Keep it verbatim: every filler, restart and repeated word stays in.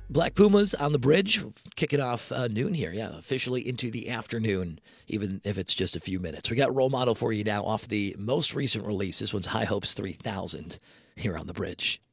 Black Pumas on the bridge, kicking off uh, noon here. Yeah, officially into the afternoon, even if it's just a few minutes. We got Role Model for you now off the most recent release. This one's High Hopes three thousand here on the bridge.